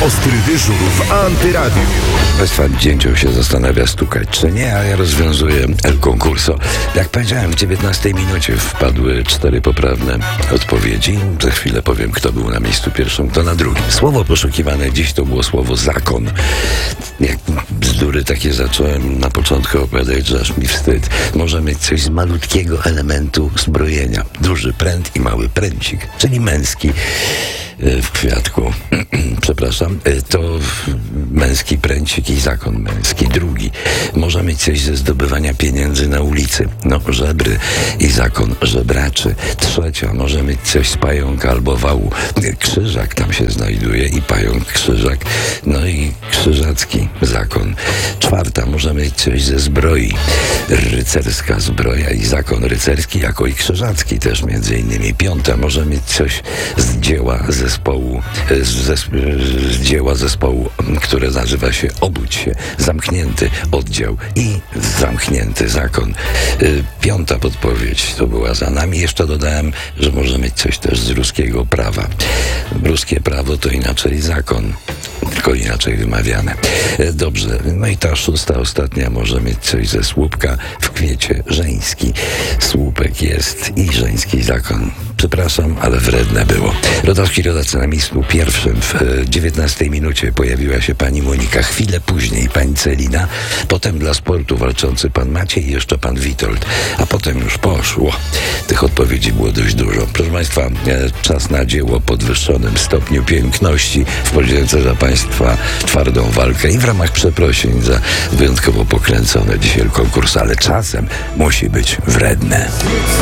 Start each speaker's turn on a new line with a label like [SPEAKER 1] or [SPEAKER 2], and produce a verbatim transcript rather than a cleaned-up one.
[SPEAKER 1] Ostry dyżur w Antyradiu.
[SPEAKER 2] Państwa dzięcioł się zastanawia, stukać czy nie, a ja rozwiązuję El Concurso. Jak powiedziałem, w dziewiętnastej minucie wpadły cztery poprawne odpowiedzi. Za chwilę powiem, kto był na miejscu pierwszym, kto na drugim. Słowo poszukiwane dziś to było słowo zakon. Jak bzdury takie zacząłem na początku opowiadać, że aż mi wstyd. Może mieć coś z malutkiego elementu zbrojenia. Duży pręt i mały pręcik, czyli męski w kwiatku. Przepraszam, to męski pręcik i zakon męski. Drugi, może mieć coś ze zdobywania pieniędzy na ulicy. No, żebry i zakon żebraczy. Trzecia, może mieć coś z pająka albo wału. Krzyżak tam się znajduje i pająk krzyżak. No i krzyżacki zakon. Czwarta, może mieć coś ze zbroi. Rycerska zbroja i zakon rycerski, jako i krzyżacki też między innymi. Piąta, może mieć coś z dzieła zespołu, z, zes, z dzieła zespołu, które nazywa się Obudź się, zamknięty oddział i zamknięty zakon. Piąta podpowiedź to była za nami. Jeszcze dodałem, że może mieć coś też z ruskiego prawa. Ruskie prawo to inaczej zakon, tylko inaczej wymawiane. Dobrze, no i ta szósta, ostatnia, może mieć coś ze słupka w kwiecie żeński. Słupek jest i żeński zakon. Przepraszam, ale wredne było. Rodaczki, rodacy, na miejscu pierwszym w dziewiętnastej minucie pojawiła się pani Monika. Chwilę później pani Celina. Potem dla sportu walczący pan Maciej i jeszcze pan Witold. A potem już poszło. Tych odpowiedzi było dość dużo. Proszę państwa, czas na dzieło podwyższonym stopniu piękności w podzięce za państwa twardą walkę i w ramach przeprosin za wyjątkowo pokręcone dzisiaj konkurs, ale czasem musi być wredne.